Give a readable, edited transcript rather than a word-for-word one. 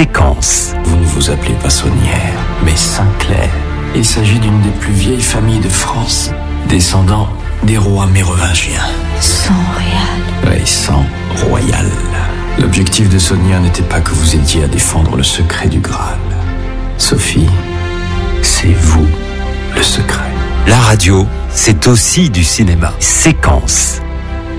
Séquence. Vous ne vous appelez pas Saunière, mais Saint-Clair. Il s'agit d'une des plus vieilles familles de France, descendant des rois mérovingiens. Sang royal. Oui, sang royal. L'objectif de Sonia n'était pas que vous aidiez à défendre le secret du Graal. Sophie, c'est vous le secret. La radio, c'est aussi du cinéma. Séquence.